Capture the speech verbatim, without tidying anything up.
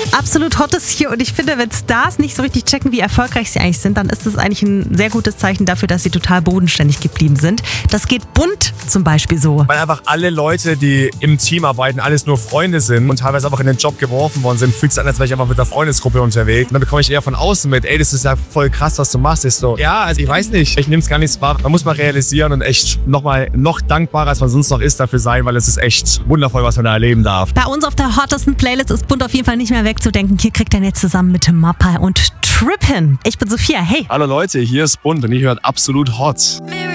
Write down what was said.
Absolut hot ist hier und ich finde, wenn Stars nicht so richtig checken, wie erfolgreich sie eigentlich sind, dann ist das eigentlich ein sehr gutes Zeichen dafür, dass sie total bodenständig geblieben sind. Das geht bunt zum Beispiel so. Weil einfach alle Leute, die im Team arbeiten, alles nur Freunde sind und teilweise einfach in den Job geworfen worden sind, fühlt es an, als wäre ich einfach mit der Freundesgruppe unterwegs. Und dann bekomme ich eher von außen mit, ey, das ist ja voll krass, was du machst. Ist so, ja, also ich weiß nicht, ich nehme es gar nicht wahr. Man muss mal realisieren und echt noch mal noch dankbarer, als man sonst noch ist, dafür sein, weil es ist echt wundervoll, was man da erleben darf. Bei uns auf der hottesten Playlist ist bunt auf jeden Fall nicht mehr wegzudenken. Hier kriegt ihr jetzt zusammen mit Mappa und Trippin. Ich bin Sophia, hey. Hallo Leute, hier ist Bunt und ihr hört absolut hot.